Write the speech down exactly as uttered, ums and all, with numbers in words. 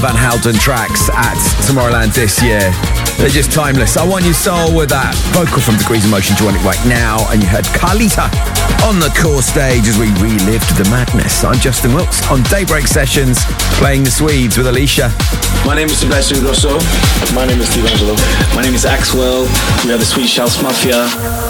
Van Houten tracks at Tomorrowland this year. They're just timeless. I Want Your Soul with that vocal from Degrees of Motion joining it right now. And you heard Carlita on the core stage as we relived the madness. I'm Justin Wilkes on Daybreak Sessions, playing the Swedes with Alicia. My name is Sebastian Grosso. My name is Steve Angelo. My name is Axwell. We are the Swedish House Mafia.